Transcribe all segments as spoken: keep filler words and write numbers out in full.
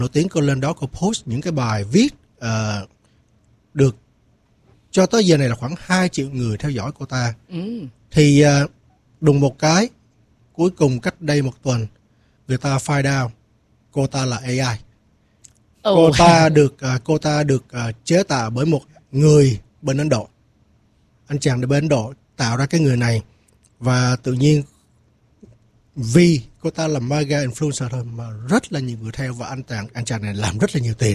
nổi tiếng, cô lên đó cô post những cái bài viết uh, được cho tới giờ này là khoảng hai triệu người theo dõi cô ta. Ừ. Thì uh, đùng một cái, cuối cùng cách đây một tuần, người ta find out cô ta là a i. Oh. Cô ta được uh, cô ta được uh, chế tạo bởi một người bên Ấn Độ. Anh chàng bên Ấn Độ tạo ra cái người này, và tự nhiên vì cô ta là mega influencer thôi mà rất là nhiều người theo, và anh chàng anh chàng này làm rất là nhiều tiền.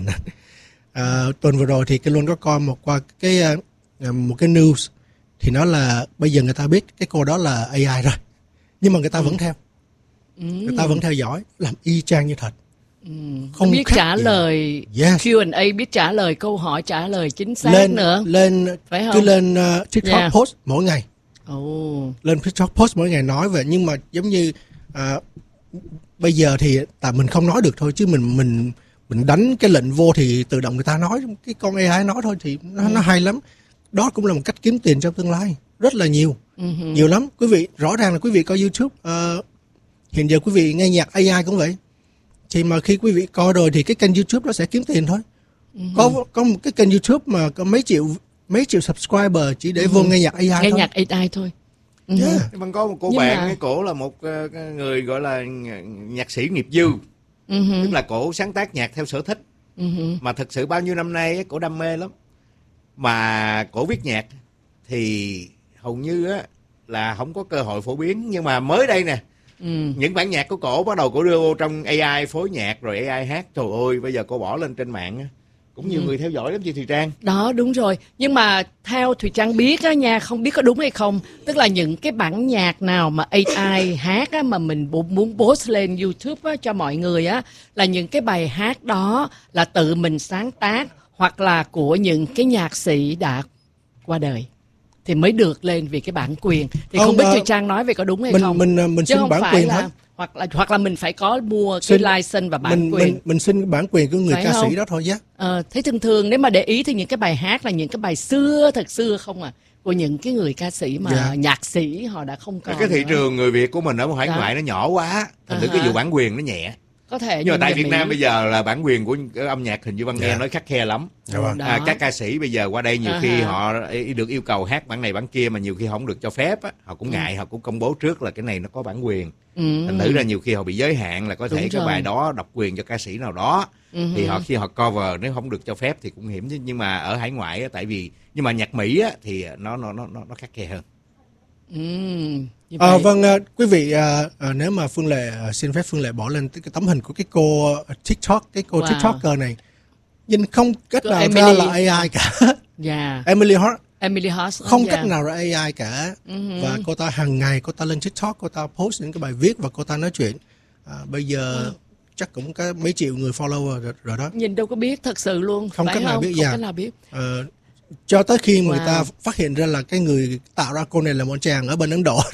À, tuần vừa rồi thì cái luôn có coi một qua cái uh, một cái news thì nó là bây giờ người ta biết cái cô đó là a i rồi, nhưng mà người ta ừ. vẫn theo, ừ. người ta vẫn theo dõi, làm y chang như thật. Ừ. Không biết trả gì. lời yes. Q and A, biết trả lời câu hỏi, trả lời chính xác lên, nữa. Lên phải không? Cứ lên uh, TikTok yeah. post mỗi ngày. Oh. Lên TikTok post mỗi ngày nói về, nhưng mà giống như uh, bây giờ thì tại mình không nói được thôi, chứ mình mình mình đánh cái lệnh vô thì tự động người ta nói, cái con a i nói thôi thì nó, ừ. nó hay lắm. Đó cũng là một cách kiếm tiền trong tương lai rất là nhiều, uh-huh. nhiều lắm. Quý vị rõ ràng là quý vị coi YouTube, uh, hiện giờ quý vị nghe nhạc a i cũng vậy. Thì mà khi quý vị coi rồi thì cái kênh YouTube nó sẽ kiếm tiền thôi. Uh-huh. Có có một cái kênh YouTube mà có mấy triệu mấy triệu subscriber chỉ để uh-huh. vô nghe nhạc a i nghe thôi. nhạc a i thôi. Uh-huh. Yeah. Nhưng mà có một cô Nhưng bạn, mà... cái cổ là một uh, người gọi là nhạc sĩ nghiệp dư. Uh-huh. Tức là cổ sáng tác nhạc theo sở thích. Uh-huh. Mà thật sự bao nhiêu năm nay cổ đam mê lắm. Mà cổ viết nhạc thì hầu như á là không có cơ hội phổ biến, nhưng mà mới đây nè, ừ. những bản nhạc của cổ bắt đầu cổ đưa vô trong a i phối nhạc rồi a i hát. Trời ơi, bây giờ cô bỏ lên trên mạng cũng nhiều ừ. người theo dõi lắm chị Thùy Trang. Đó, đúng rồi. Nhưng mà theo Thùy Trang biết á nha, không biết có đúng hay không, tức là những cái bản nhạc nào mà a i hát á, mà mình muốn post lên YouTube á, cho mọi người á, là những cái bài hát đó là tự mình sáng tác hoặc là của những cái nhạc sĩ đã qua đời thì mới được lên vì cái bản quyền. Thì không, không biết Thùy Trang nói về có đúng hay mình, không. Mình mình xin bản quyền là, thôi. Hoặc là hoặc là mình phải có mua xin, cái license và bản mình, quyền. Mình mình xin bản quyền của người phải ca không? sĩ đó thôi nhé. Ờ, thế thường thường nếu mà để ý thì những cái bài hát là những cái bài xưa, thật xưa không à, của những cái người ca sĩ mà yeah. nhạc sĩ họ đã không còn. Cái thị nữa. trường người Việt của mình ở hải ngoại nó nhỏ quá, thành thử uh-huh. cái vụ bản quyền nó nhẹ. Có thể, nhưng mà tại Việt Mỹ... Nam bây giờ là bản quyền của âm nhạc hình như Văn Nghe yeah. nói khắt khe lắm. Yeah. À, các ca sĩ bây giờ qua đây nhiều uh-huh. khi họ được yêu cầu hát bản này bản kia mà nhiều khi không được cho phép á, họ cũng ngại, uh-huh. họ cũng công bố trước là cái này nó có bản quyền. Uh-huh. Thành thử ra nhiều khi họ bị giới hạn là có thể Đúng cái rồi. bài đó độc quyền cho ca sĩ nào đó, uh-huh. thì họ khi họ cover nếu không được cho phép thì cũng hiểm chứ. Nhưng mà ở hải ngoại á, tại vì nhưng mà nhạc Mỹ á thì nó nó nó nó khắt khe hơn. Ừ. À, vâng, uh, quý vị, uh, uh, nếu mà Phương Lệ uh, xin phép Phương Lệ bỏ lên cái tấm hình của cái cô uh, TikTok, cái cô wow. TikToker này, nhìn không cách cô nào Emily... ra là a i cả. Yeah. Emily Hart. Emily Hart không yeah. cách nào ra a i cả. Uh-huh. Và cô ta hàng ngày cô ta lên TikTok, cô ta post những cái bài viết và cô ta nói chuyện. Uh, bây giờ uh. chắc cũng có mấy triệu người follower rồi, rồi đó. Nhìn đâu có biết thật sự luôn. Không cách nào biết. Không cách nào biết. Uh, cho tới khi wow. người ta phát hiện ra là cái người tạo ra cô này là một chàng ở bên Ấn Độ.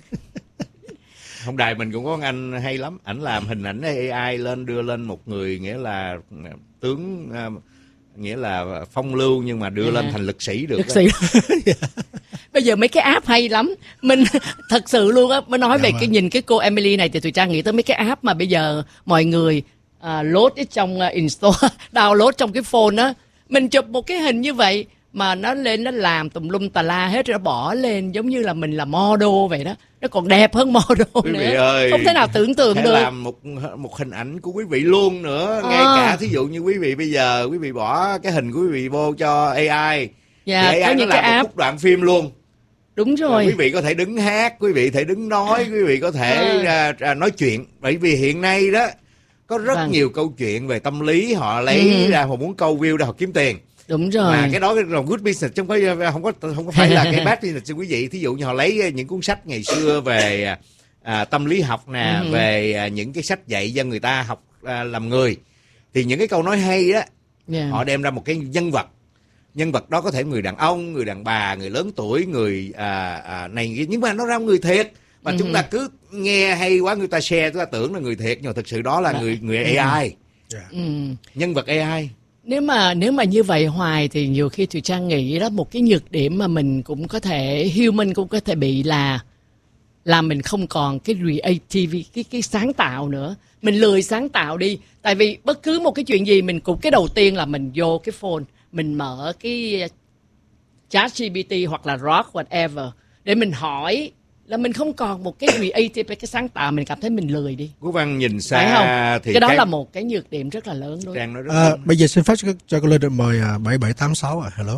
Hôm đài mình cũng có anh hay lắm, ảnh làm hình ảnh a i lên đưa lên một người nghĩa là tướng uh, nghĩa là phong lưu nhưng mà đưa yeah. lên thành lực sĩ được. Lực sĩ. yeah. Bây giờ mấy cái app hay lắm. Mình thật sự luôn á, mới nói dạ về mà. cái nhìn cái cô Emily này thì Thùy Trang nghĩ tới mấy cái app mà bây giờ mọi người uh, load trong uh, install, download trong cái phone á. Mình chụp một cái hình như vậy mà nó lên nó làm tùm lum tà la hết, rồi nó bỏ lên giống như là mình là model vậy đó, nó còn đẹp hơn model quý nữa. Vị ơi, không thể nào tưởng tượng được. Làm một một hình ảnh của quý vị luôn nữa, à. ngay cả thí dụ như quý vị bây giờ quý vị bỏ cái hình của quý vị vô cho a i, dạ, thì a i nó làm một khúc đoạn phim luôn. Đúng rồi. Rồi quý vị có thể đứng hát, quý vị có thể đứng nói, quý vị có thể à. À, nói chuyện. Bởi vì hiện nay đó có rất vâng. nhiều câu chuyện về tâm lý, họ lấy ừ. ra họ muốn câu view ra họ kiếm tiền. Đúng rồi. Mà cái đó là good business, chứ không có không có không có phải là cái bad business quý vị. Thí dụ như họ lấy những cuốn sách ngày xưa về à, tâm lý học nè, uh-huh. về à, những cái sách dạy cho người ta học à, làm người, thì những cái câu nói hay đó, yeah. họ đem ra một cái nhân vật. Nhân vật đó có thể người đàn ông, người đàn bà, người lớn tuổi, người à, à, này, nhưng mà nó ra người thiệt. Mà uh-huh. chúng ta cứ nghe hay quá, người ta share, chúng ta tưởng là người thiệt, nhưng mà thực sự đó là người người uh-huh. a i, yeah. uh-huh. nhân vật a i. Nếu mà nếu mà như vậy hoài thì nhiều khi Thùy Trang nghĩ đó một cái nhược điểm mà mình cũng có thể human cũng có thể bị là là mình không còn cái creative, cái cái sáng tạo nữa. Mình lười sáng tạo đi. Tại vì bất cứ một cái chuyện gì mình cũng, cái đầu tiên là mình vô cái phone, mình mở cái ChatGPT hoặc là Grok whatever để mình hỏi, là mình không còn một cái creative, cái sáng tạo, mình cảm thấy mình lười đi. Quốc Văn nhìn Phải không? xa thì cái đó cái- là một cái nhược điểm rất là lớn đối. Trang nói rất À, đúng. bây giờ xin phép cho, cho cô Linh được mời à, bảy bảy tám sáu ạ. Hello.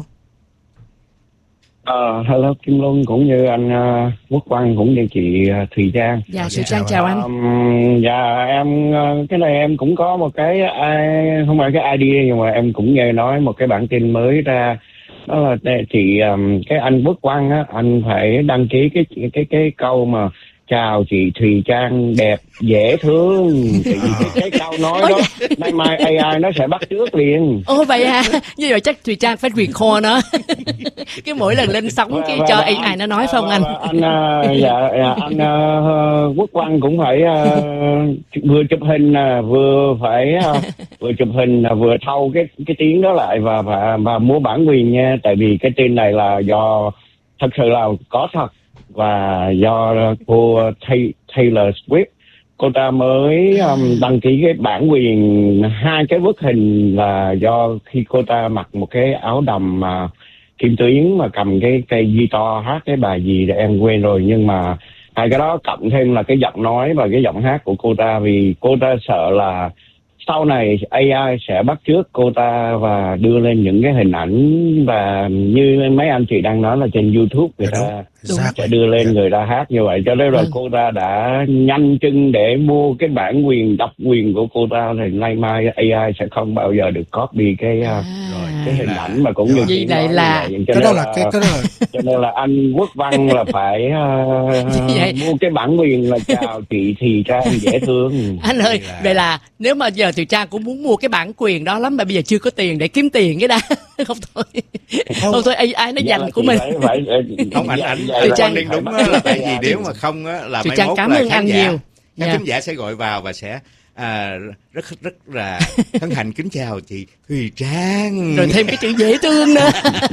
Ờ, hello Kim Luân cũng như anh uh, Quốc Văn cũng như chị uh, Thùy Trang. Dạ, Dạ, Thùy chào Trang chào anh. Um, dạ em uh, cái này em cũng có một cái uh, không phải cái idea, nhưng mà em cũng nghe nói một cái bản tin mới ra, đó là để chị um, cái anh Quốc Văn á, anh phải đăng ký cái cái cái, cái câu mà chào chị Thùy Trang đẹp dễ thương. Thì cái, cái câu nói đó nay mai a i nó sẽ bắt chước liền. Ồ vậy à, như vậy chắc Thùy Trang phải record nó. Cái mỗi lần lên sóng cái cho a i nó nói phải không anh? Và anh à, dạ, dạ anh uh, Quốc Văn cũng phải uh, vừa chụp hình uh, vừa phải uh, vừa chụp hình uh, vừa thâu cái cái tiếng đó lại và và và mua bản quyền nha, tại vì cái tin này là do thật sự là có thật, và do cô Taylor Swift cô ta mới um, đăng ký cái bản quyền hai cái bức hình, là do khi cô ta mặc một cái áo đầm mà Kim Tuyến mà cầm cái cây guitar hát cái bài gì để em quên rồi, nhưng mà hai cái đó cộng thêm là cái giọng nói và cái giọng hát của cô ta, vì cô ta sợ là sau này a i sẽ bắt chước cô ta và đưa lên những cái hình ảnh, và như mấy anh chị đang nói là trên YouTube người Dạ, ta đúng. Exactly. sẽ đưa lên Dạ. người ta hát như vậy, cho nên là Vâng. cô ta đã nhanh chân để mua cái bản quyền độc quyền của cô ta, thì nay mai a i sẽ không bao giờ được copy cái uh, À. cái hình ảnh mà cũng như Như chị vậy nói là- như vậy. Cho Cái nên đó là cái cái đó là cho nên là anh Quốc Văn là phải uh, Vậy- mua cái bản quyền là chào chị Thì Trang dễ thương. Anh ơi, Vậy là- vậy là nếu mà giờ Thùy Trang cũng muốn mua cái bản quyền đó lắm mà bây giờ chưa có tiền để kiếm tiền cái đã. Không thôi. Không. Không thôi a i nó Dạ, giành của chị mình. phải, phải, Không, anh anh dạ, anh dạ, quan điểm phải đúng bắt á, là tại a i. vì nếu mà không á là Chị mai Trang mốt cảm là ơn khán anh giả, nhiều. các Dạ. khán giả sẽ gọi vào và sẽ à, rất rất là hân hạnh kính chào chị Thùy Trang. Rồi thêm cái chữ dễ thương nữa.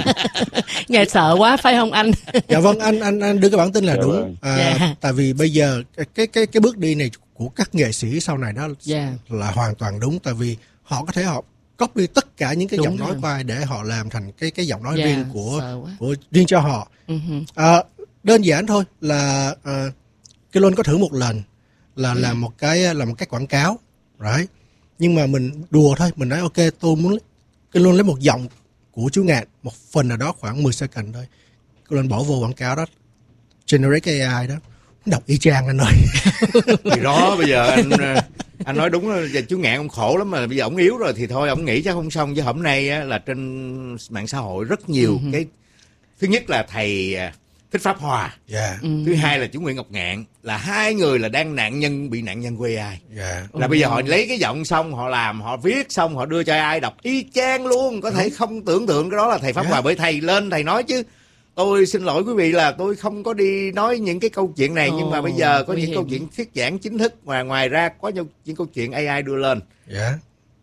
Nghe sợ quá phải không anh? dạ vâng, anh anh anh đưa cái bản tin là Dạ đúng. vâng. À, Dạ. Tại vì bây giờ cái cái cái cái bước đi này của các nghệ sĩ sau này đó Dạ. là hoàn toàn đúng, tại vì họ có thể họ copy tất cả những cái Đúng giọng nói rồi. của ai để họ làm thành cái cái giọng nói Dạ, riêng của sợ quá. của riêng cho họ. Ừ hử. À, đơn giản thôi là uh, cái Luân có thử một lần là làm một cái làm một cái quảng cáo, right? Nhưng mà mình đùa thôi, mình nói ok tôi muốn cái Luân lấy một giọng của chú Ngạn, một phần nào đó khoảng mười second thôi, cái Luân bỏ vô quảng cáo đó, generate cái a i đó, đọc y chang anh ơi. Thì đó bây giờ anh anh nói đúng là chú Ngạn ông khổ lắm, mà bây giờ ông yếu rồi thì thôi ông nghĩ chắc không xong. Chứ hôm nay á, là trên mạng xã hội rất nhiều Ừ. cái, thứ nhất là thầy à, Thích Pháp Hòa, Dạ, Ừ. thứ hai là chú Nguyễn Ngọc Ngạn, là hai người là đang nạn nhân bị nạn nhân của a i. dạ. Là bây giờ họ lấy cái giọng xong họ làm, họ viết xong họ đưa cho ai đọc y chang luôn, có thể không tưởng tượng cái đó là thầy Pháp Dạ. Hòa, bởi thầy lên thầy nói chứ tôi xin lỗi quý vị là tôi không có đi nói những cái câu chuyện này. Ồ, Nhưng mà bây giờ có nguy những hiểm. câu chuyện thuyết giảng chính thức, và ngoài ra có những, những câu chuyện a i đưa lên. Dạ.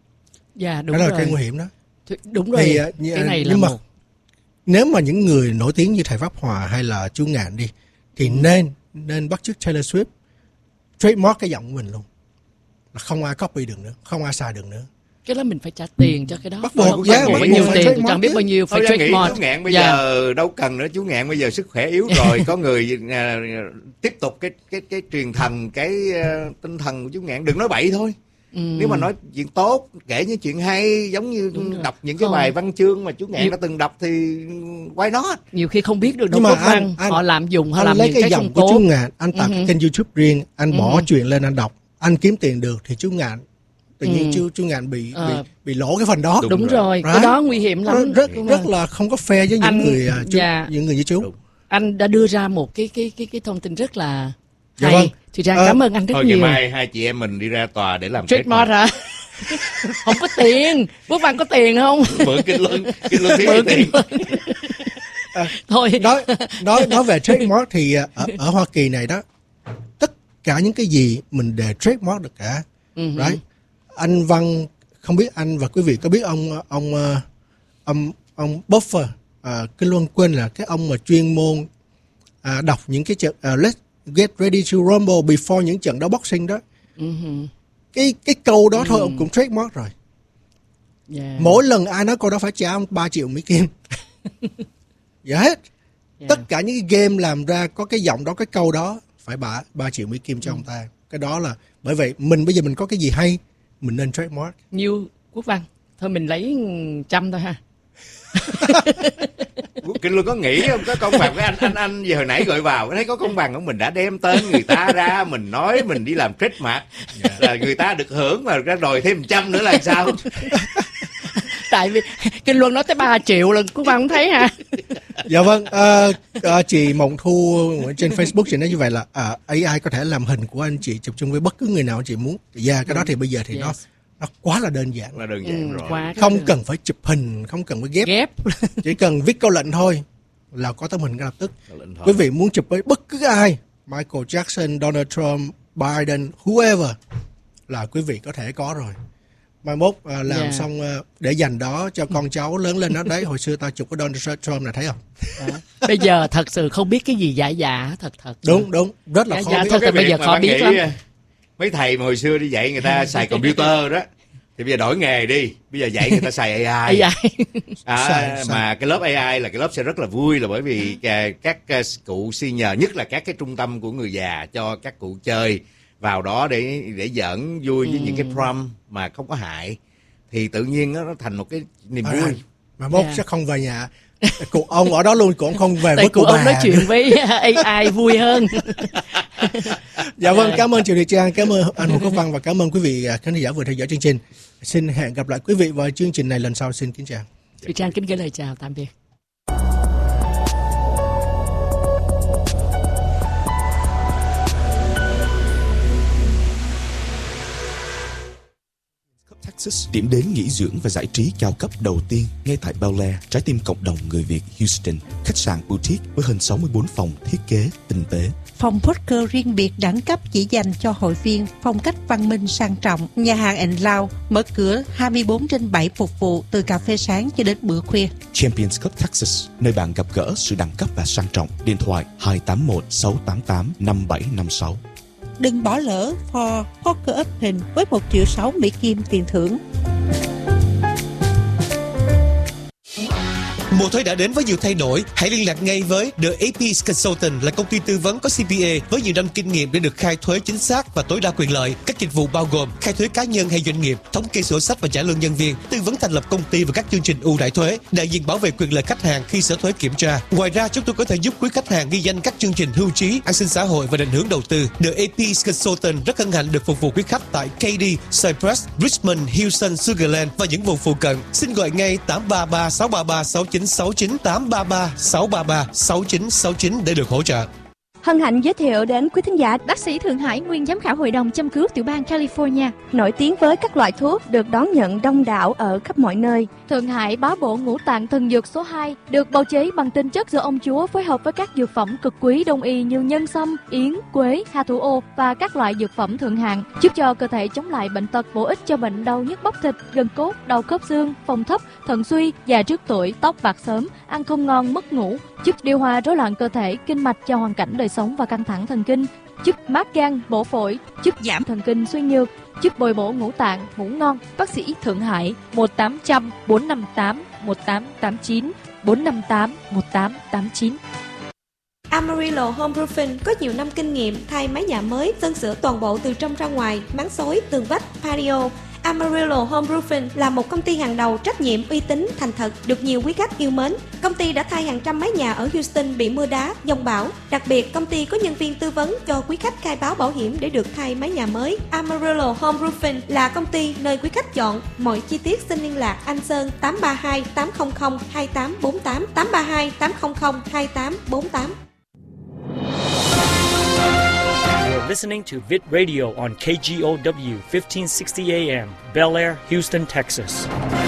Dạ đúng Đó là rồi. cái nguy hiểm đó. Th- Đúng rồi. Thì, à, như- cái này là nhưng mà- một. Nếu mà những người nổi tiếng như thầy Pháp Hòa hay là chú Ngạn đi thì nên nên bắt chước Taylor Swift, trademark cái giọng của mình luôn, là không ai copy được nữa, không ai xài được nữa. Cái đó mình phải trả tiền cho cái đó. Bắt Phải buộc, không? dạ, Bắt buộc bắt bao buộc nhiêu phải tiền? trademark Tôi chẳng biết chứ. bao nhiêu phải Tôi đang nghĩ trademark. chú Ngạn bây Dạ. giờ đâu cần nữa, chú Ngạn bây giờ sức khỏe yếu rồi, có người à, tiếp tục cái cái cái truyền thần, cái à, tinh thần của chú Ngạn, đừng nói bậy thôi. Ừ. Nếu mà nói chuyện tốt, kể những chuyện hay, giống như Đúng rồi. đọc những cái Không. bài văn chương mà chú Ngạn Nhiều- đã từng đọc thì why not? Nhiều khi không biết được đâu Nhưng mà có văn, anh- anh- họ làm dùng, họ Anh làm lấy những cái cái giọng không của chú tốt. Ngạn, anh tạo Ừ. cái kênh YouTube riêng, anh bỏ Ừ. chuyện lên anh đọc, anh kiếm tiền được thì chú Ngạn tự nhiên Ừ. chú chú Ngạn bị Ờ. bị bị lỗ cái phần đó. Đúng Đúng rồi. rồi, Right. cái đó nguy hiểm lắm. rất rất, Đúng rất rồi. là không có fair với những Anh- người à, chú, dạ. những người như chú. Đúng. Anh đã đưa ra một cái cái cái cái thông tin rất là Dạ hay. vâng. Thì Trang Ờ, cảm ơn anh rất Thôi ngày nhiều. mai hai chị em mình đi ra tòa để làm Trademark hả? Không có tiền. Quốc Văn có tiền không? mượn kinh luân, kinh luân thiếu Mượn tiền. Thôi. nói nói nói về trademark thì à, ở, ở Hoa Kỳ này đó, tất cả những cái gì mình đều trademark được cả. Ừ. Right? Anh Văn, không biết anh và quý vị có biết ông ông ờ, ông ông Buffer, uh, cái luôn quên là cái ông mà chuyên môn à, đọc những cái chợ uh, get ready to rumble before những trận đấu boxing đó. Uh-huh. Cái cái câu đó uh-huh. thôi Ừ. ông cũng trademark rồi. Yeah. Mỗi lần ai nói câu đó phải trả ông ba triệu Mỹ Kim. Dạ hết. Yeah. Tất cả những cái game làm ra có cái giọng đó, cái câu đó phải bả ba triệu Mỹ Kim cho ừ. ông ta. Cái đó là bởi vậy mình bây giờ mình có cái gì hay mình nên trademark. Như Quốc Văn, thôi mình lấy trăm thôi ha. Kinh Luân có nghĩ không, có công bằng với anh anh anh giờ hồi nãy gọi vào thấy có công bằng không? Mình đã đem tên người ta ra, mình nói mình đi làm trademark là người ta được hưởng mà ra đòi thêm trăm nữa là sao? Tại vì Kinh Luân nói tới ba triệu lần Quốc Văn không thấy hả? Dạ vâng, à, à, chị Mộng Thu trên Facebook chị nói như vậy là à, a i có thể làm hình của anh chị chụp chung với bất cứ người nào chị muốn. Dạ, yeah, cái đó thì bây giờ thì yes. nó nó quá là đơn giản, là đơn giản ừ, rồi. Quá không đơn. cần phải chụp hình, không cần phải ghép, ghép. Chỉ cần viết câu lệnh thôi là có tấm hình ngay lập tức. Quý vị muốn chụp với bất cứ ai, Michael Jackson, Donald Trump, Biden, whoever, là quý vị có thể có rồi. Mai mốt à, làm yeah. xong à, để dành đó cho con cháu lớn lên đó. Đấy, hồi xưa ta chụp với Donald Trump này thấy không? Đó. Bây giờ thật sự không biết cái gì giả giả thật thật. Đúng đúng, rất là giả khó giả, biết. thật sự bây giờ khó biết lắm. Mấy thầy mà hồi xưa đi dạy người ta xài computer đó, thì bây giờ đổi nghề đi, bây giờ dạy người ta xài a i. a i. À, xài, mà cái lớp a i là cái lớp sẽ rất là vui, là bởi vì các cụ senior, nhất là các cái trung tâm của người già, cho các cụ chơi vào đó để để giỡn vui với ừ. những cái prompt mà không có hại, thì tự nhiên nó, nó thành một cái niềm à, vui. Mà mốt yeah. sẽ không về nhà. Cụ ông ở đó luôn, cũng không về. Tại với cụ bà. Ông nói chuyện với a i vui hơn. Dạ vâng, cảm ơn chị Thùy Trang, cảm ơn anh Hồ Quốc Văn và cảm ơn quý vị khán giả vừa theo dõi chương trình. Xin hẹn gặp lại quý vị vào chương trình này lần sau. Xin kính chào. Thùy Trang kính gửi lời chào tạm biệt. Texas, điểm đến nghỉ dưỡng và giải trí cao cấp đầu tiên ngay tại Bel Air, trái tim cộng đồng người Việt Houston. Khách sạn boutique với hơn sáu mươi bốn phòng thiết kế tinh tế. Phòng poker riêng biệt đẳng cấp chỉ dành cho hội viên, phong cách văn minh sang trọng. Nhà hàng and Lounge mở cửa hai mươi bốn trên bảy phục vụ từ cà phê sáng cho đến bữa khuya. Champions Club Texas, nơi bạn gặp gỡ sự đẳng cấp và sang trọng. Điện thoại hai tám một sáu tám tám năm bảy năm sáu. Đừng bỏ lỡ For Poker Open với một triệu sáu Mỹ Kim tiền thưởng. Mùa thuế đã đến với nhiều thay đổi. Hãy liên lạc ngay với The a pê Consultant, là công ty tư vấn có xê pê a với nhiều năm kinh nghiệm để được khai thuế chính xác và tối đa quyền lợi. Các dịch vụ bao gồm khai thuế cá nhân hay doanh nghiệp, thống kê sổ sách và trả lương nhân viên, tư vấn thành lập công ty và các chương trình ưu đãi thuế, đại diện bảo vệ quyền lợi khách hàng khi sở thuế kiểm tra. Ngoài ra, chúng tôi có thể giúp quý khách hàng ghi danh các chương trình hưu trí, an sinh xã hội và định hướng đầu tư. The a pê Consultant rất hân hạnh được phục vụ quý khách tại Katy, Cypress, Richmond, Houston, Sugarland và những vùng phụ cận. Xin gọi ngay tám ba ba sáu ba ba sáu chín sáu chín, tám ba ba sáu ba ba sáu chín sáu chín để được hỗ trợ. Hân hạnh giới thiệu đến quý thính giả bác sĩ Thượng Hải, nguyên giám khảo hội đồng châm cứu tiểu bang California, nổi tiếng với các loại thuốc được đón nhận đông đảo ở khắp mọi nơi. Thượng Hải bá bộ ngũ tạng thần dược số hai, được bào chế bằng tinh chất do ông chúa phối hợp với các dược phẩm cực quý đông y như nhân sâm, yến, quế, hà thủ ô và các loại dược phẩm thượng hạng, giúp cho cơ thể chống lại bệnh tật, bổ ích cho bệnh đau nhức bắp thịt, gân cốt, đau khớp xương, phong thấp, thận suy, già trước tuổi, tóc bạc sớm, ăn không ngon, mất ngủ, giúp điều hòa rối loạn cơ thể, kinh mạch cho hoàn cảnh đời sống và căng thẳng thần kinh, giúp mát gan, bổ phổi, giúp giảm thần kinh suy nhược, giúp bồi bổ ngũ tạng, ngủ ngon. Bác sĩ Thượng Hải một tám không không bốn năm tám một tám tám chín bốn năm tám một tám tám chín. Amarillo Home Roofing có nhiều năm kinh nghiệm thay mái nhà mới, sơn sửa toàn bộ từ trong ra ngoài, máng xối, tường vách, patio. Amarillo Home Roofing là một công ty hàng đầu, trách nhiệm, uy tín, thành thật, được nhiều quý khách yêu mến. Công ty đã thay hàng trăm mái nhà ở Houston bị mưa đá, dông bão. Đặc biệt, công ty có nhân viên tư vấn cho quý khách khai báo bảo hiểm để được thay mái nhà mới. Amarillo Home Roofing là công ty nơi quý khách chọn. Mọi chi tiết xin liên lạc anh Sơn tám ba hai tám không không hai tám bốn tám, tám ba hai tám không không hai tám bốn tám. You're listening to Vid Radio on K G O W fifteen sixty A M, Bel Air, Houston, Texas.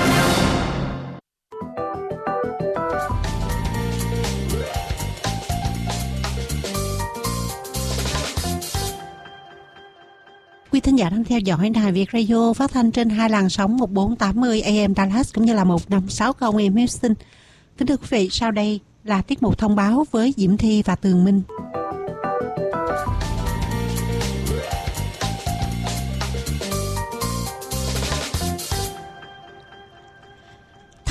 Quý thính giả đang theo dõi đài Việt Radio phát thanh trên hai làn sóng một bốn tám mươi A M Dallas cũng như là một năm sáu không A M Houston. Kính thưa quý vị, sau đây là tiết mục thông báo với Diễm Thi và Tường Minh.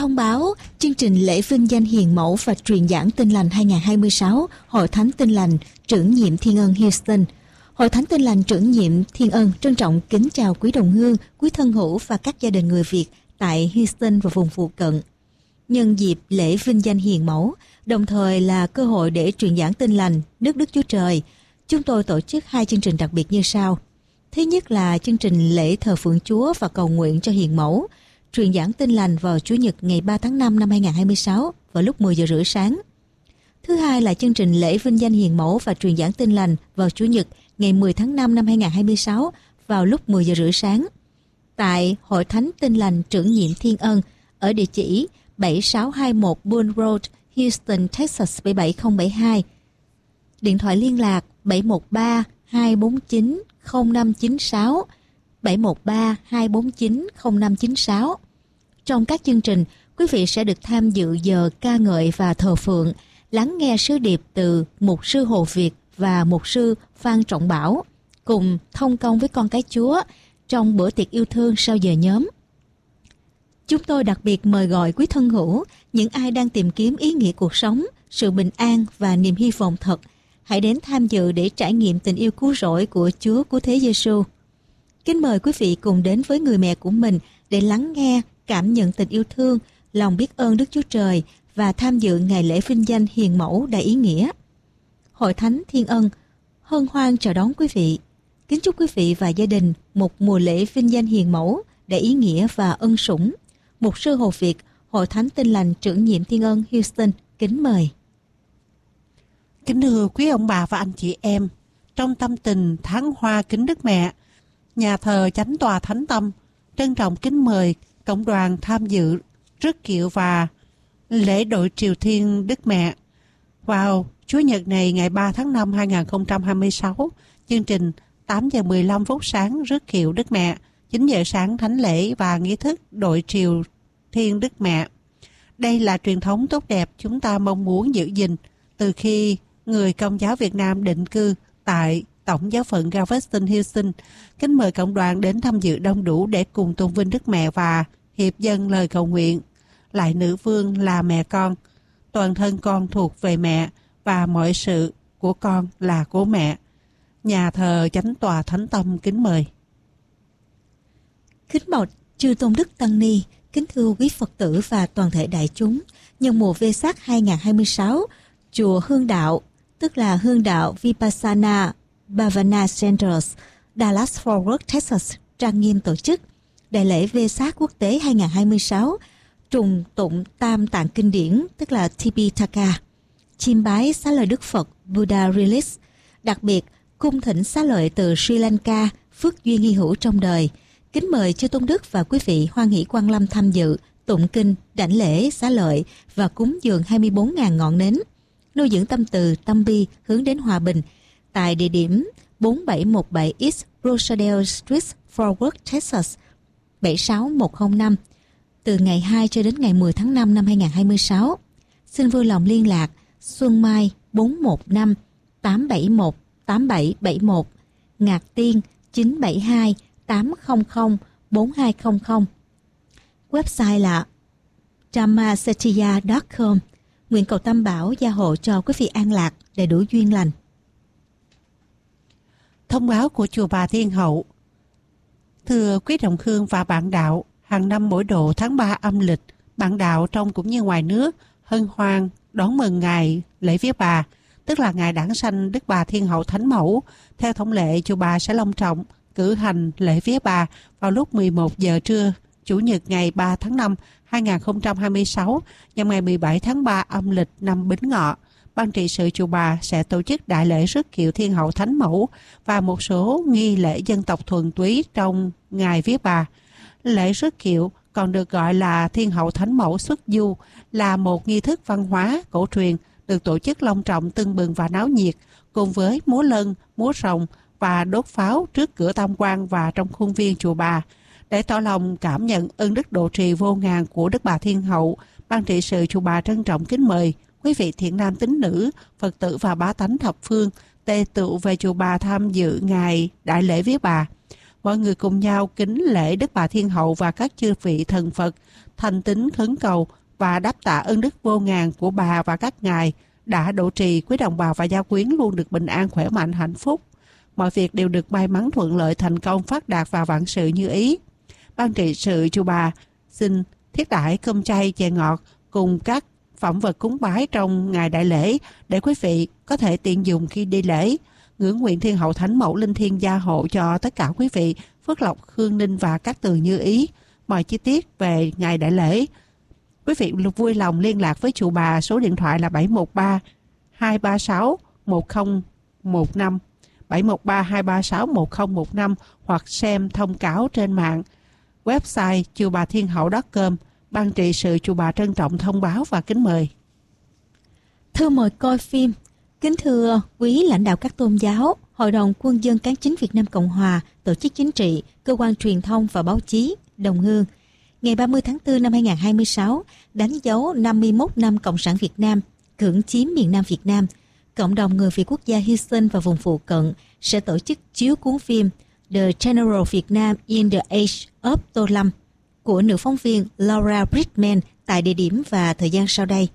Thông báo chương trình lễ vinh danh hiền mẫu và truyền giảng Tin lành hai không hai sáu, Hội Thánh Tin lành Trưởng nhiệm Thiên ân Houston. Hội Thánh Tin lành Trưởng nhiệm Thiên ân trân trọng kính chào quý đồng hương, quý thân hữu và các gia đình người Việt tại Houston và vùng phụ cận. Nhân dịp lễ vinh danh hiền mẫu, đồng thời là cơ hội để truyền giảng Tin lành nước Đức Chúa Trời, chúng tôi tổ chức hai chương trình đặc biệt như sau. Thứ nhất là chương trình lễ thờ phượng Chúa và cầu nguyện cho hiền mẫu, truyền giảng Tin lành vào Chủ nhật ngày ba tháng năm năm hai không hai sáu vào lúc mười giờ rưỡi sáng. Thứ hai là chương trình lễ vinh danh hiền mẫu và truyền giảng Tin lành vào Chủ nhật ngày mười tháng năm năm hai không hai sáu vào lúc mười giờ rưỡi sáng tại Hội Thánh Tin lành Trưởng nhiệm Thiên ân ở địa chỉ bảy sáu hai mốt Bull Road, Houston, Texas bảy bảy không bảy hai. Điện thoại liên lạc bảy một ba hai bốn chín không năm chín sáu, bảy một ba hai bốn chín không năm chín sáu. Trong các chương trình, quý vị sẽ được tham dự giờ ca ngợi và thờ phượng, lắng nghe sứ điệp từ mục sư Hồ Việt và mục sư Phan Trọng Bảo, cùng thông công với con cái Chúa trong bữa tiệc yêu thương sau giờ nhóm. Chúng tôi đặc biệt mời gọi quý thân hữu, những ai đang tìm kiếm ý nghĩa cuộc sống, sự bình an và niềm hy vọng thật, hãy đến tham dự để trải nghiệm tình yêu cứu rỗi của Chúa Cứu Thế Giêsu. Kính mời quý vị cùng đến với người mẹ của mình để lắng nghe, cảm nhận tình yêu thương, lòng biết ơn Đức Chúa Trời và tham dự ngày lễ vinh danh hiền mẫu đầy ý nghĩa. Hội Thánh Thiên ân hân hoan chào đón quý vị. Kính chúc quý vị và gia đình một mùa lễ vinh danh hiền mẫu đầy ý nghĩa và ân sủng. Mục sư Hồ Việt, Hội Thánh Tin lành Trưởng nhiệm Thiên ân Houston, kính mời. Kính thưa quý ông bà và anh chị em, trong tâm tình tháng hoa kính Đức Mẹ, nhà thờ Chánh tòa Thánh Tâm trân trọng kính mời cộng đoàn tham dự rước kiệu và lễ đội triều thiên Đức Mẹ vào Chủ nhật này ngày ba tháng năm hai không hai sáu. Chương trình tám giờ mười lăm phút sáng rước kiệu Đức Mẹ, chín giờ sáng thánh lễ và nghi thức đội triều thiên Đức Mẹ. Đây là truyền thống tốt đẹp chúng ta mong muốn giữ gìn từ khi người Công giáo Việt Nam định cư tại Tổng giáo phận Galveston, Houston. Kính mời cộng đoàn đến tham dự đông đủ để cùng tôn vinh Đức Mẹ và hiệp dâng lời cầu nguyện. Lạy Nữ Vương là mẹ con, toàn thân con thuộc về mẹ và mọi sự của con là của mẹ. Nhà thờ Chánh tòa Thánh Tâm kính mời. Kính bạch chư tôn đức tăng ni, kính thưa quý Phật tử và toàn thể đại chúng, nhân mùa Vesak hai không hai sáu, chùa Hương Đạo, tức là Hương Đạo Vipassana Bhavana Centers, Dallas Fort Worth, Texas, trang nghiêm tổ chức đại lễ Vesak quốc tế hai không hai sáu, trùng tụng Tam Tạng Kinh điển, tức là Tipitaka, chiêm bái xá lợi Đức Phật Buddha Release, đặc biệt cung thỉnh xá lợi từ Sri Lanka, phước duyên hy hữu trong đời. Kính mời chư tôn đức và quý vị hoan hỷ quang lâm tham dự tụng kinh, đảnh lễ, xá lợi và cúng dường hai mươi bốn nghìn ngọn nến, nuôi dưỡng tâm từ tâm bi hướng đến hòa bình tại địa điểm bốn bảy một bảy East Rosedale Street, Fort Worth, Texas bảy sáu một không năm từ ngày hai cho đến ngày mười tháng năm năm hai không hai sáu. Xin vui lòng liên lạc Xuân Mai bốn một năm tám bảy một tám bảy bảy một, Ngạc Tiên chín bảy hai tám không không bốn hai không không. Website là dhammasetia chấm com. Nguyện cầu Tam Bảo gia hộ cho quý vị an lạc, đầy đủ duyên lành. Thông báo của chùa Bà Thiên Hậu. Thưa quý đồng hương và bạn đạo, hàng năm mỗi độ tháng ba âm lịch, bạn đạo trong cũng như ngoài nước hân hoan đón mừng ngày lễ vía bà, tức là ngày đản sanh Đức Bà Thiên Hậu Thánh Mẫu. Theo thông lệ, chùa Bà sẽ long trọng cử hành lễ vía bà vào lúc mười một giờ trưa Chủ nhật ngày ba tháng năm hai không hai sáu, nhằm ngày mười bảy tháng ba âm lịch năm Bính Ngọ. Ban trị sự chùa Bà sẽ tổ chức đại lễ rước kiệu Thiên Hậu Thánh Mẫu và một số nghi lễ dân tộc thuần túy trong ngày vía bà. Lễ rước kiệu còn được gọi là Thiên Hậu Thánh Mẫu xuất du, là một nghi thức văn hóa cổ truyền được tổ chức long trọng, tưng bừng và náo nhiệt, cùng với múa lân, múa rồng và đốt pháo trước cửa tam quan và trong khuôn viên chùa Bà. Để tỏ lòng cảm nhận ơn đức độ trì vô ngàn của Đức Bà Thiên Hậu, ban trị sự chùa Bà trân trọng kính mời quý vị thiện nam tín nữ, Phật tử và bá tánh thập phương tề tựu về chùa Bà tham dự ngày đại lễ vía bà. Mọi người cùng nhau kính lễ Đức Bà Thiên Hậu và các chư vị thần Phật, thành tín khấn cầu và đáp tạ ơn đức vô ngàn của bà và các ngài đã độ trì quý đồng bào và gia quyến luôn được bình an, khỏe mạnh, hạnh phúc. Mọi việc đều được may mắn, thuận lợi, thành công, phát đạt và vạn sự như ý. Ban trị sự chùa Bà xin thiết đãi cơm chay, chè ngọt cùng các phẩm vật cúng bái trong ngày đại lễ để quý vị có thể tiện dùng khi đi lễ. Ngưỡng nguyện Thiên Hậu Thánh Mẫu Linh Thiêng gia hộ cho tất cả quý vị Phước Lộc, Khương Ninh và các tường như ý. Mọi chi tiết về ngày đại lễ, quý vị vui lòng liên lạc với chùa Bà, số điện thoại là bảy một ba hai ba sáu một không một năm, bảy một ba hai ba sáu một không một năm, hoặc xem thông cáo trên mạng website chùa bà thiên hậu chấm com. Ban trị sự chùa Bà trân trọng thông báo và kính mời. Thư mời coi phim. Kính thưa quý lãnh đạo các tôn giáo, Hội đồng Quân dân Cán chính Việt Nam Cộng Hòa, tổ chức chính trị, cơ quan truyền thông và báo chí, đồng hương. Ngày ba mươi tháng tư năm hai nghìn không trăm hai mươi sáu, đánh dấu năm mươi mốt năm Cộng sản Việt Nam cưỡng chiếm miền Nam Việt Nam, cộng đồng người Việt quốc gia Houston và vùng phụ cận sẽ tổ chức chiếu cuốn phim The General Vietnam in the Age of Tô Lâm của nữ phóng viên Laura Bridgman tại địa điểm và thời gian sau đây.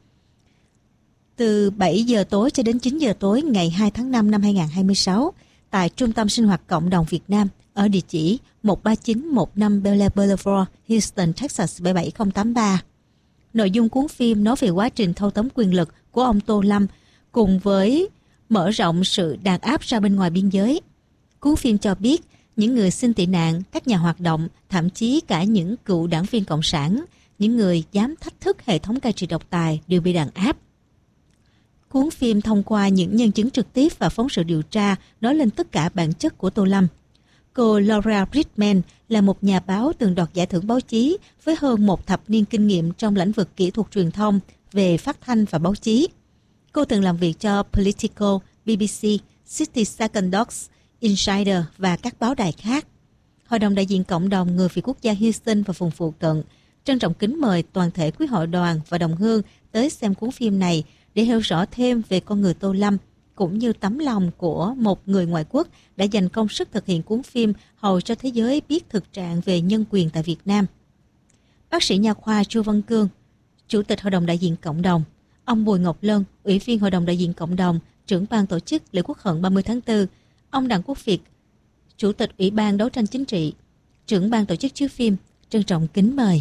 Từ bảy giờ tối cho đến chín giờ tối ngày hai tháng năm năm hai nghìn không trăm hai mươi sáu tại Trung tâm Sinh hoạt Cộng đồng Việt Nam ở địa chỉ một ba chín một năm Bel Air Boulevard, Houston, Texas bảy bảy không tám ba. Nội dung cuốn phim nói về quá trình thâu tóm quyền lực của ông Tô Lâm cùng với mở rộng sự đàn áp ra bên ngoài biên giới. Cuốn phim cho biết những người xin tị nạn, các nhà hoạt động, thậm chí cả những cựu đảng viên Cộng sản, những người dám thách thức hệ thống cai trị độc tài đều bị đàn áp. Cuốn phim thông qua những nhân chứng trực tiếp và phóng sự điều tra nói lên tất cả bản chất của Tô Lâm. Cô Laura Bridgman là một nhà báo từng đoạt giải thưởng báo chí với hơn một thập niên kinh nghiệm trong lĩnh vực kỹ thuật truyền thông về phát thanh và báo chí. Cô từng làm việc cho Politico, bê bê xê, Sixty Second Dogs, Insider và các báo đài khác. Hội đồng đại diện cộng đồng người Việt quốc gia Houston và vùng phụ cận trân trọng kính mời toàn thể quý hội đoàn và đồng hương tới xem cuốn phim này để hiểu rõ thêm về con người Tô Lâm, cũng như tấm lòng của một người ngoại quốc đã dành công sức thực hiện cuốn phim hầu cho thế giới biết thực trạng về nhân quyền tại Việt Nam. Bác sĩ nha khoa Chu Văn Cương, Chủ tịch Hội đồng đại diện cộng đồng, ông Bùi Ngọc Lân, Ủy viên Hội đồng đại diện cộng đồng, trưởng ban tổ chức lễ Quốc hận ba mươi tháng tư, ông Đặng Quốc Việt, Chủ tịch Ủy ban đấu tranh chính trị, trưởng ban tổ chức chiếu phim, trân trọng kính mời.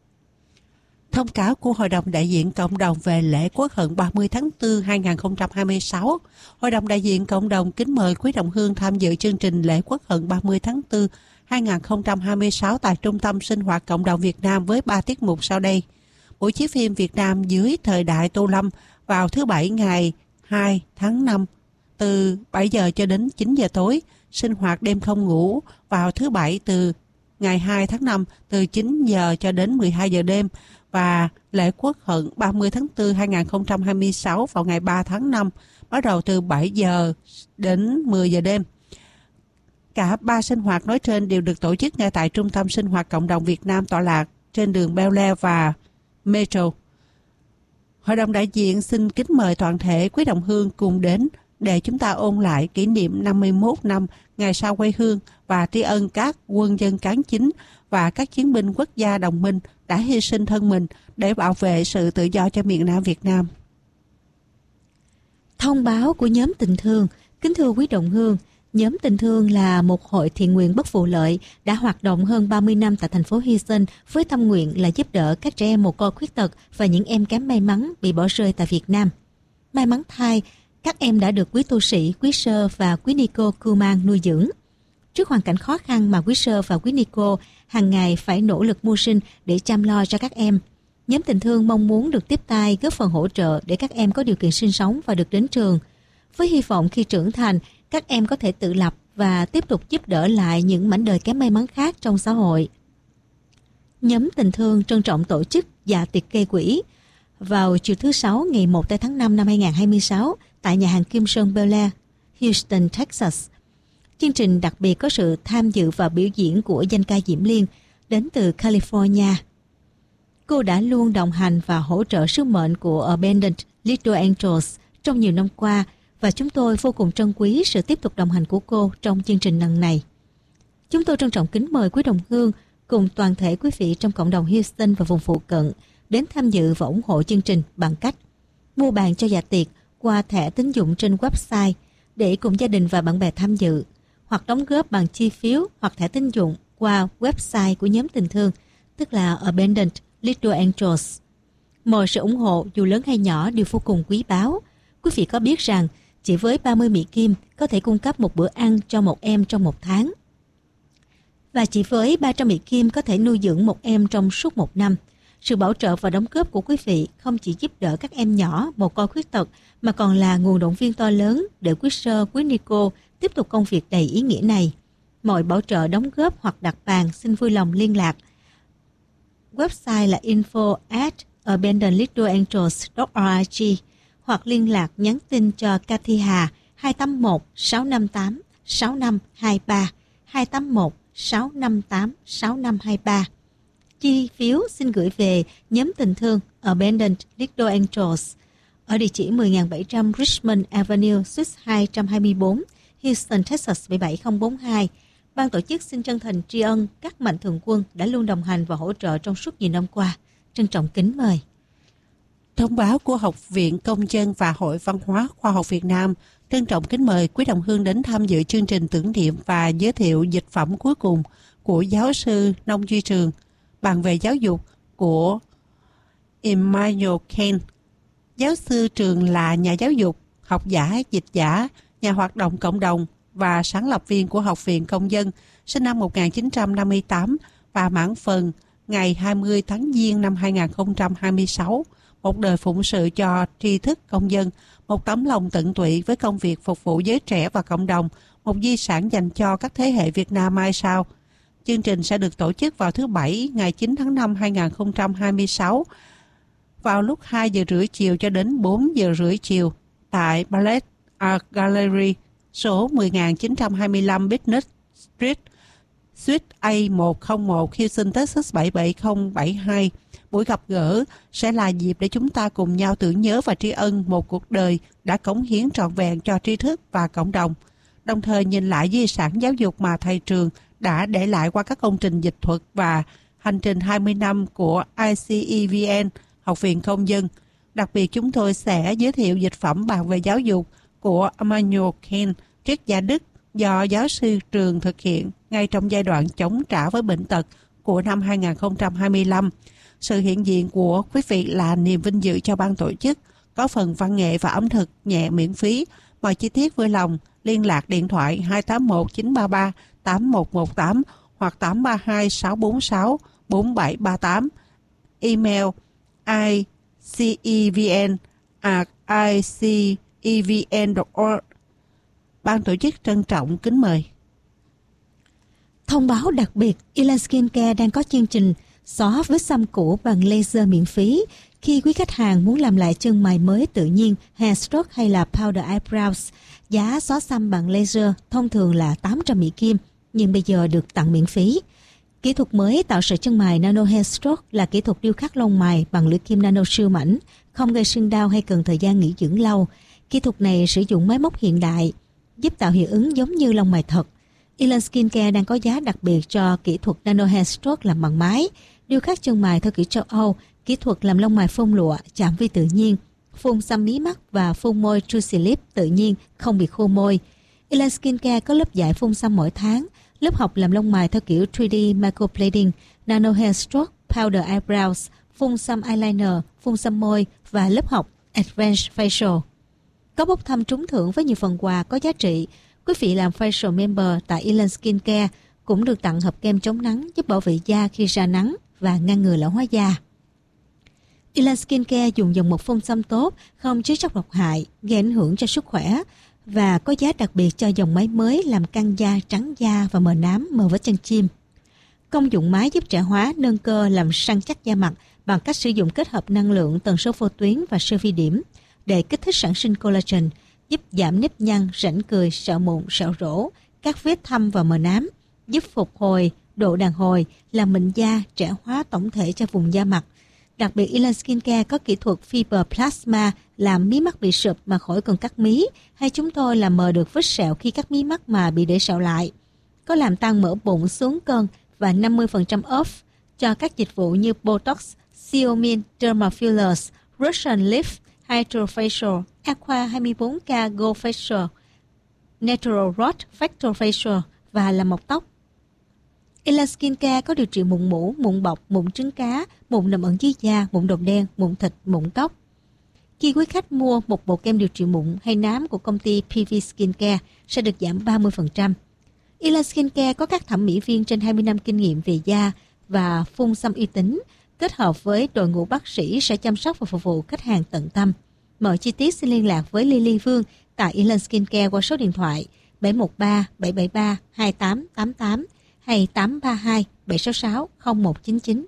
Thông cáo của Hội đồng đại diện cộng đồng về lễ Quốc hận ba mươi tháng tư hai nghìn không trăm hai mươi sáu. Hội đồng đại diện cộng đồng kính mời quý đồng hương tham dự chương trình lễ Quốc hận ba mươi tháng tư hai nghìn không trăm hai mươi sáu tại Trung tâm Sinh hoạt Cộng đồng Việt Nam với ba tiết mục sau đây. Buổi chiếu phim Việt Nam dưới thời đại Tô Lâm vào thứ Bảy ngày hai tháng năm từ bảy giờ cho đến chín giờ tối. Sinh hoạt đêm không ngủ vào thứ Bảy từ ngày hai tháng năm từ chín giờ cho đến mười hai giờ đêm. Và lễ Quốc hận ba mươi tháng tư hai nghìn không trăm hai mươi sáu vào ngày ba tháng năm bắt đầu từ bảy giờ đến mười giờ đêm. Cả ba sinh hoạt nói trên đều được tổ chức ngay tại Trung tâm Sinh hoạt Cộng đồng Việt Nam tọa lạc trên đường Bel Air và Metro. Hội đồng đại diện xin kính mời toàn thể quý đồng hương cùng đến để chúng ta ôn lại kỷ niệm năm mươi mốt năm ngày sau quê hương và tri ân các quân dân cán chính và các chiến binh quốc gia đồng minh đã hy sinh thân mình để bảo vệ sự tự do cho miền Nam Việt Nam. Thông báo của nhóm Tình Thương. Kính thưa quý đồng hương, nhóm Tình Thương là một hội thiện nguyện bất vụ lợi đã hoạt động hơn ba mươi năm tại thành phố Houston với tâm nguyện là giúp đỡ các trẻ em mồ côi khuyết tật và những em kém may mắn bị bỏ rơi tại Việt Nam. May mắn thay, các em đã được quý tu sĩ, quý sơ và quý ni cô cưu mang nuôi dưỡng. Trước hoàn cảnh khó khăn mà quý sơ và quý ni cô hàng ngày phải nỗ lực mưu sinh để chăm lo cho các em, nhóm Tình Thương mong muốn được tiếp tay góp phần hỗ trợ để các em có điều kiện sinh sống và được đến trường, với hy vọng khi trưởng thành, các em có thể tự lập và tiếp tục giúp đỡ lại những mảnh đời kém may mắn khác trong xã hội. Nhóm Tình Thương trân trọng tổ chức dạ tiệc gây quỹ vào chiều thứ Sáu ngày một tháng năm năm hai nghìn không trăm hai mươi sáu tại nhà hàng Kim Sơn Bel Air, Houston, Texas. Chương trình đặc biệt có sự tham dự và biểu diễn của danh ca Diễm Liên đến từ California. Cô đã luôn đồng hành và hỗ trợ sứ mệnh của Abandoned Little Angels trong nhiều năm qua và chúng tôi vô cùng trân quý sự tiếp tục đồng hành của cô trong chương trình lần này. Chúng tôi trân trọng kính mời quý đồng hương cùng toàn thể quý vị trong cộng đồng Houston và vùng phụ cận đến tham dự và ủng hộ chương trình bằng cách mua bàn cho dạ tiệc qua thẻ tín dụng trên website để cùng gia đình và bạn bè tham dự, hoặc đóng góp bằng chi phiếu hoặc thẻ tín dụng qua website của nhóm tình thương, tức là Abundant Little Angels. Mọi sự ủng hộ dù lớn hay nhỏ đều vô cùng quý báu. Quý vị có biết rằng chỉ với ba mươi Mỹ Kim có thể cung cấp một bữa ăn cho một em trong một tháng. Và chỉ với ba trăm Mỹ Kim có thể nuôi dưỡng một em trong suốt một năm. Sự bảo trợ và đóng góp của quý vị không chỉ giúp đỡ các em nhỏ mồ côi khuyết tật mà còn là nguồn động viên to lớn để quý sơ, quý Nico tiếp tục công việc đầy ý nghĩa này. Mọi bảo trợ đóng góp hoặc đặt bàn xin vui lòng liên lạc. Website là info at abandoned little angels dot org hoặc liên lạc nhắn tin cho Cathy Hà hai tám một sáu năm tám sáu năm hai ba hai tám một sáu năm tám sáu năm hai ba. Chi phiếu xin gửi về nhóm tình thương Abandoned Little Angels ở địa chỉ mười nghìn bảy trăm Richmond Avenue, Suite hai trăm hai mươi bốn, Houston, Texas bảy bảy không bốn hai. Ban tổ chức xin chân thành tri ân các mạnh thường quân đã luôn đồng hành và hỗ trợ trong suốt nhiều năm qua. Trân trọng kính mời. Thông báo của Học viện Công dân và Hội Văn hóa Khoa học Việt Nam trân trọng kính mời quý đồng hương đến tham dự chương trình tưởng niệm và giới thiệu dịch phẩm cuối cùng của giáo sư Nông Duy Trường, bàn về giáo dục của Immanuel Kant. Giáo sư Trường là nhà giáo dục, học giả, dịch giả, nhà hoạt động cộng đồng và sáng lập viên của Học viện Công dân, sinh năm một nghìn chín trăm năm mươi tám và mãn phần ngày hai mươi tháng Giêng năm hai nghìn không trăm hai mươi sáu. Một đời phụng sự cho tri thức công dân, một tấm lòng tận tụy với công việc phục vụ giới trẻ và cộng đồng, một di sản dành cho các thế hệ Việt Nam mai sau. Chương trình sẽ được tổ chức vào thứ Bảy ngày chín tháng năm hai nghìn không trăm hai mươi sáu vào lúc hai giờ rưỡi chiều cho đến bốn giờ rưỡi chiều tại Ballet Art Gallery số một nghìn chín trăm hai mươi lăm Business Street, Suite A một không một, Houston, Texas bảy bảy không bảy hai. Buổi gặp gỡ sẽ là dịp để chúng ta cùng nhau tưởng nhớ và tri ân một cuộc đời đã cống hiến trọn vẹn cho tri thức và cộng đồng, đồng thời nhìn lại di sản giáo dục mà thầy Trường đã để lại qua các công trình dịch thuật và hành trình hai mươi năm của I C E V N, Học viện Công dân. Đặc biệt chúng tôi sẽ giới thiệu dịch phẩm bàn về giáo dục của Immanuel Kant, triết gia Đức, do giáo sư Trường thực hiện ngay trong giai đoạn chống trả với bệnh tật của năm hai nghìn không trăm hai mươi lăm. Sự hiện diện của quý vị là niềm vinh dự cho ban tổ chức, có phần văn nghệ và ẩm thực nhẹ miễn phí. Mọi chi tiết vui lòng liên lạc điện thoại hai tám một chín ba ba tám một một tám hoặc tám ba hai sáu bốn sáu bốn bảy ba tám. Email icevn at icevn dot org. Ban tổ chức trân trọng kính mời. Thông báo đặc biệt, Elan Skincare đang có chương trình xóa vết xăm cũ bằng laser miễn phí. Khi quý khách hàng muốn làm lại chân mày mới tự nhiên, hair stroke hay là powder eyebrows, giá xóa xăm bằng laser thông thường là tám trăm Mỹ Kim, nhưng bây giờ được tặng miễn phí. Kỹ thuật mới tạo sợi chân mày nano hair stroke là kỹ thuật điêu khắc lông mày bằng lưỡi kim nano siêu mảnh, không gây sưng đau hay cần thời gian nghỉ dưỡng lâu. Kỹ thuật này sử dụng máy móc hiện đại, giúp tạo hiệu ứng giống như lông mày thật. Elan Skincare đang có giá đặc biệt cho kỹ thuật nano hair stroke làm bằng máy, điêu khắc chân mày theo kiểu châu Âu, kỹ thuật làm lông mày phun lụa, chạm vi tự nhiên, phun xăm mí mắt và phun môi Juicy Lip tự nhiên, không bị khô môi. Elan Skincare có lớp dạy phun xăm mỗi tháng, lớp học làm lông mày theo kiểu ba D microblading, nano hair stroke, powder eyebrows, phun xăm eyeliner, phun xăm môi và lớp học Advanced Facial. Có bốc thăm trúng thưởng với nhiều phần quà có giá trị. Quý vị làm facial member tại Elan Skincare cũng được tặng hộp kem chống nắng giúp bảo vệ da khi ra nắng và ngăn ngừa lão hóa da. Elan Skincare dùng dòng mật phun xăm tốt, không chứa chất độc hại, gây ảnh hưởng cho sức khỏe và có giá đặc biệt cho dòng máy mới làm căng da, trắng da và mờ nám, mờ vết chân chim. Công dụng máy giúp trẻ hóa, nâng cơ, làm săn chắc da mặt bằng cách sử dụng kết hợp năng lượng, tần số vô tuyến và sơ vi điểm để kích thích sản sinh collagen, giúp giảm nếp nhăn, rãnh cười, sẹo mụn, sẹo rỗ, các vết thâm và mờ nám, giúp phục hồi độ đàn hồi, làm mịn da, trẻ hóa tổng thể cho vùng da mặt. Đặc biệt, Elan Skincare có kỹ thuật Fiber Plasma làm mí mắt bị sụp mà khỏi cần cắt mí, hay chúng tôi làm mờ được vết sẹo khi cắt mí mắt mà bị để sẹo lại. có làm tăng mỡ bụng xuống cân và năm mươi phần trăm off cho các dịch vụ như Botox, Xeomin Derma Fillers, Russian Lift, Hydrofacial, Aqua hai mươi bốn K Gold Facial, Natural Rot Factor Facial và làm mọc tóc. Elan Skincare có điều trị mụn mủ, mụn bọc, mụn trứng cá, mụn nằm ẩn dưới da, mụn đồng đen, mụn thịt, mụn tóc. Khi quý khách mua một bộ kem điều trị mụn hay nám của công ty pê vê Skincare sẽ được giảm ba mươi phần trăm. Elan Skincare có các thẩm mỹ viên trên hai mươi năm kinh nghiệm về da và phun xăm uy tín, kết hợp với đội ngũ bác sĩ sẽ chăm sóc và phục vụ khách hàng tận tâm. Mọi chi tiết xin liên lạc với Lily Vương tại Elan Skincare qua số điện thoại bảy một ba bảy bảy ba hai tám tám tám hay tám ba hai bảy sáu sáu không một chín chín.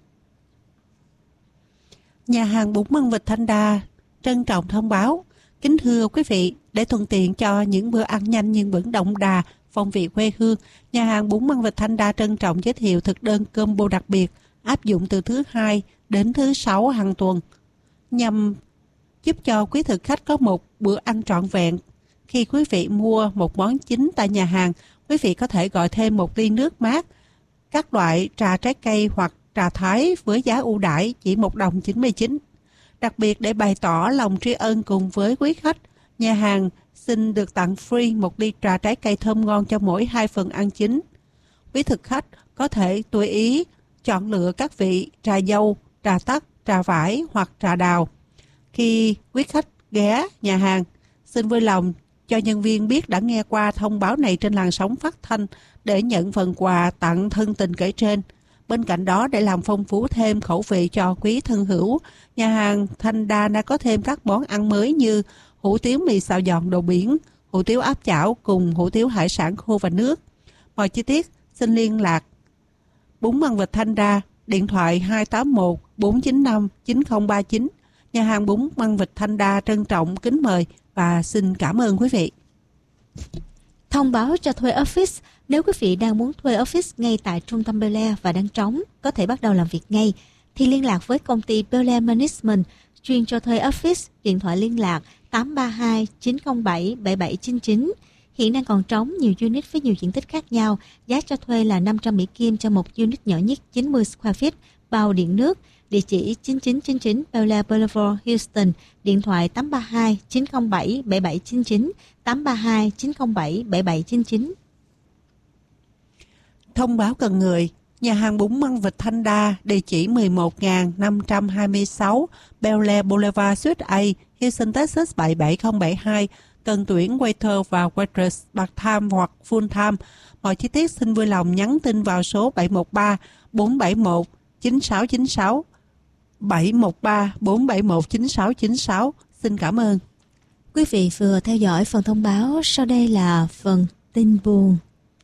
Nhà hàng bún măng vịt Thanh Đa trân trọng thông báo: kính thưa quý vị, để thuận tiện cho những bữa ăn nhanh nhưng vẫn đậm đà phong vị quê hương, nhà hàng bún măng vịt Thanh Đa trân trọng giới thiệu thực đơn combo đặc biệt áp dụng từ thứ hai đến thứ sáu hàng tuần, nhằm giúp cho quý thực khách có một bữa ăn trọn vẹn. Khi quý vị mua một món chính tại nhà hàng, quý vị có thể gọi thêm một ly nước mát, các loại trà trái cây hoặc trà thái với giá ưu đãi chỉ một đồng chín mươi chín. Đặc biệt để bày tỏ lòng tri ân cùng với quý khách, nhà hàng xin được tặng free một ly trà trái cây thơm ngon cho mỗi hai phần ăn chính. Quý thực khách có thể tùy ý chọn lựa các vị trà dâu, trà tắc, trà vải hoặc trà đào. Khi quý khách ghé nhà hàng, xin vui lòng cho nhân viên biết đã nghe qua thông báo này trên làn sóng phát thanh để nhận phần quà tặng thân tình kể trên. Bên cạnh đó, để làm phong phú thêm khẩu vị cho quý thân hữu, nhà hàng Thanh Đa đã có thêm các món ăn mới như hủ tiếu mì xào giòn đồ biển, hủ tiếu áp chảo cùng hủ tiếu hải sản khô và nước. Mọi chi tiết xin liên lạc bún măng vịt Thanh Đa, điện thoại hai tám một bốn chín năm chín không ba chín. Nhà hàng bún măng vịt Thanh Đa trân trọng kính mời và xin cảm ơn quý vị. Thông báo cho thuê office. Nếu quý vị đang muốn thuê office ngay tại trung tâm Bel Air và đang trống, có thể bắt đầu làm việc ngay, thì liên lạc với công ty Bel Air Management chuyên cho thuê office. Điện thoại liên lạc tám ba hai chín không bảy bảy bảy chín chín. Hiện đang còn trống nhiều unit với nhiều diện tích khác nhau. Giá cho thuê là năm trăm Mỹ Kim cho một unit nhỏ nhất chín mươi square feet, bao điện nước. Địa chỉ chín chín chín chín Bel Air Boulevard, Houston. Điện thoại tám ba hai chín không bảy bảy bảy chín chín, tám ba hai chín không bảy bảy bảy chín chín. Thông báo cần người. Nhà hàng bún măng vịt Thanh Đa, địa chỉ mười một nghìn năm trăm hai mươi sáu Bel Air Boulevard, Suite A, Houston, Texas bảy bảy không bảy hai. Cần tuyển waiter và waitress part-time hoặc full-time. Mọi chi tiết xin vui lòng nhắn tin vào số bảy một ba bốn bảy một chín sáu chín sáu, bảy một ba bốn bảy một chín sáu chín sáu. Xin cảm ơn. Quý vị vừa theo dõi phần thông báo, sau đây là phần tin buồn.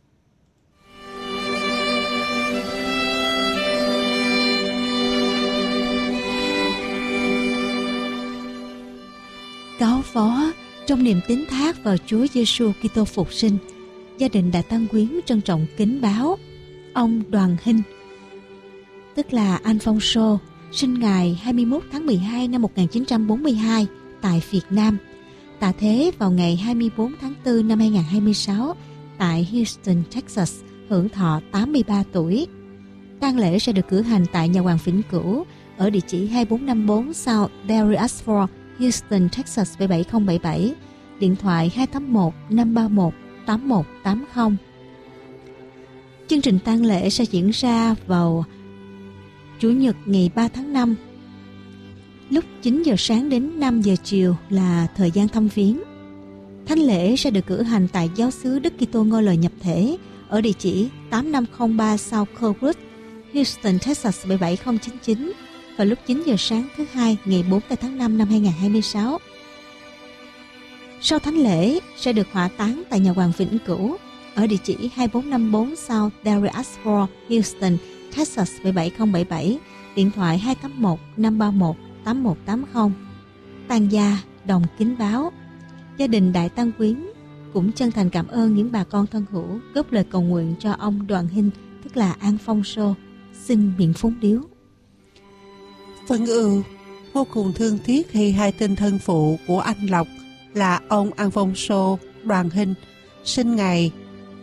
Cáo phó trong niềm tín thác vào Chúa Giêsu Kitô phục sinh, gia đình Đại Tăng Quyến trân trọng kính báo ông Đoàn Hinh, tức là Alfonso, sinh ngày hai mươi mốt tháng mười hai năm một nghìn chín trăm bốn mươi hai tại Việt Nam, tạ thế vào ngày hai mươi bốn tháng tư năm hai nghìn không trăm hai mươi sáu tại Houston, Texas, hưởng thọ tám mươi ba tuổi. Tang lễ sẽ được cử hành tại nhà hoàng vĩnh cửu ở địa chỉ hai bốn năm bốn South Darius Ford, Houston, Texas bảy bảy không bảy bảy. Điện thoại hai tám một năm ba một tám một tám không. Chương trình tang lễ sẽ diễn ra vào Chủ nhật ngày ba tháng năm, lúc chín giờ sáng đến năm giờ chiều là thời gian thăm viếng. Thánh lễ sẽ được cử hành tại giáo xứ Đức Kitô Ngôi Lời Nhập Thể ở địa chỉ tám năm không ba South Courtwood, Houston, Texas bảy bảy không chín chín vào lúc chín giờ sáng thứ hai ngày bốn tháng năm năm hai nghìn không trăm hai mươi sáu. Sau thánh lễ sẽ được hỏa táng tại nhà hoàng vĩnh cửu ở địa chỉ hai bốn năm bốn South Darius Ford, Houston, Texas bảy bảy không bảy bảy. Điện thoại hai tám một năm ba một tám một tám không. Tang gia đồng kính báo, gia đình Đại Tăng Quyến cũng chân thành cảm ơn những bà con thân hữu góp lời cầu nguyện cho ông Đoàn Hinh, tức là Alfonso, xin miệng phúng điếu. Vân ưu vô cùng thương tiếc khi hai tên thân phụ của anh Lộc là ông Alfonso Đoàn Hinh, sinh ngày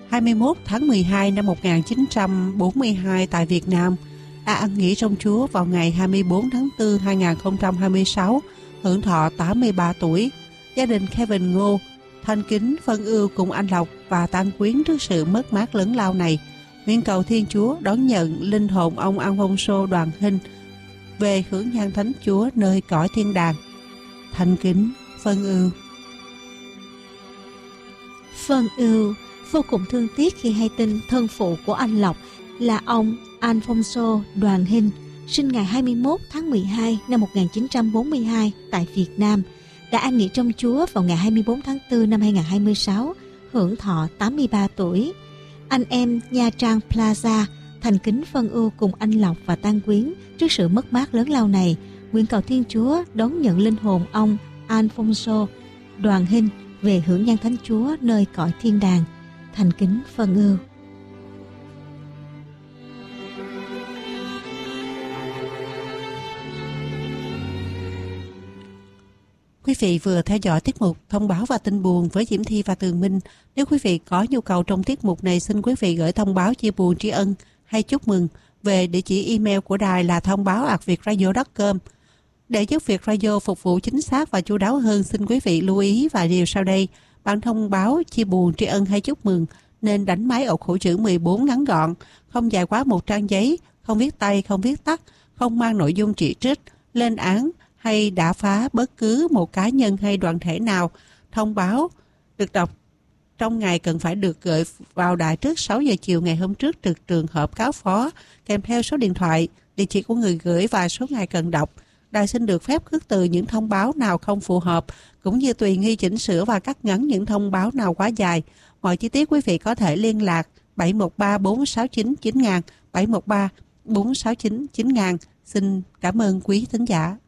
hai mươi mốt tháng mười hai năm một nghìn chín trăm bốn mươi hai tại Việt Nam, đã ăn nghỉ trong Chúa vào ngày hai mươi bốn tháng tư năm hai nghìn không trăm hai mươi sáu, hưởng thọ tám mươi ba tuổi. Gia đình Kevin Ngô thanh kính phân ưu cùng anh Lộc và tang quyến trước sự mất mát lớn lao này. Nguyện cầu Thiên Chúa đón nhận linh hồn ông Alfonso Đoàn Hinh về hưởng nhan thánh Chúa nơi cõi thiên đàng. Thanh kính phân ưu. Phân ưu vô cùng thương tiếc khi hay tin thân phụ của anh Lộc là ông Alfonso Đoàn Hinh, sinh ngày hai mươi mốt tháng mười hai năm một nghìn chín trăm bốn mươi hai tại Việt Nam, đã an nghỉ trong Chúa vào ngày hai mươi bốn tháng tư năm hai nghìn không trăm hai mươi sáu, hưởng thọ tám mươi ba tuổi. Anh em Nha Trang Plaza thành kính phân ưu cùng anh Lộc và tang quyến trước sự mất mát lớn lao này. Nguyện cầu Thiên Chúa đón nhận linh hồn ông Alfonso Đoàn Hinh về hưởng nhan thánh Chúa nơi cõi thiên đàng. Thành kính phân ưu. Quý vị vừa theo dõi tiết mục Thông báo và tin buồn với Diễm Thi và Tường Minh. Nếu quý vị có nhu cầu trong tiết mục này, xin quý vị gửi thông báo chia buồn tri ân hay chúc mừng về địa chỉ email của đài là thông báo a còng việtradio chấm com. Để giúp Việt Radio phục vụ chính xác và chu đáo hơn, xin quý vị lưu ý vài điều sau đây. Bản thông báo chia buồn tri ân hay chúc mừng nên đánh máy ổ khẩu chữ mười bốn ngắn gọn, không dài quá một trang giấy, không viết tay, không viết tắt, không mang nội dung chỉ trích, lên án hay đả phá bất cứ một cá nhân hay đoàn thể nào. Thông báo được đọc trong ngày cần phải được gửi vào đài trước sáu giờ chiều ngày hôm trước trực trường hợp cáo phó, kèm theo số điện thoại, địa chỉ của người gửi và số ngày cần đọc. Đài xin được phép khước từ những thông báo nào không phù hợp, cũng như tùy nghi chỉnh sửa và cắt ngắn những thông báo nào quá dài. Mọi chi tiết quý vị có thể liên lạc bảy một ba bốn sáu chín chín nghìn, bảy một ba bốn sáu chín chín nghìn. Xin cảm ơn quý thính giả.